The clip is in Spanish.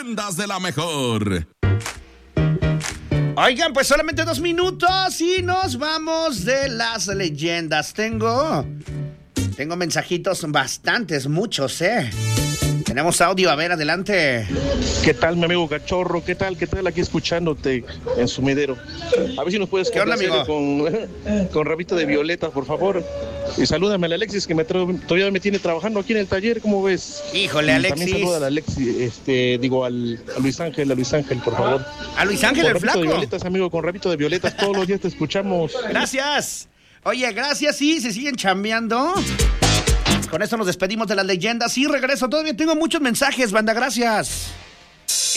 leyendas de la mejor. Oigan, pues solamente 2 minutos y nos vamos de las leyendas. Tengo mensajitos bastantes, muchos, Tenemos audio, a ver, adelante. ¿Qué tal, mi amigo Cachorro? ¿Qué tal? Aquí escuchándote en Sumidero. A ver si nos puedes complacer con Rabito de Violeta, por favor. Y salúdame a Alexis, que todavía me tiene trabajando aquí en el taller, ¿cómo ves? Híjole, Alexis. También saluda a Alexis, a Luis Ángel, por favor. ¿A Luis Ángel, el flaco? Con Rabito de Violetas, amigo, con Rabito de Violetas, todos los días te escuchamos. Gracias. Oye, gracias, sí, se siguen chambeando. Con esto nos despedimos de las leyendas y regreso. Todavía tengo muchos mensajes, banda, gracias.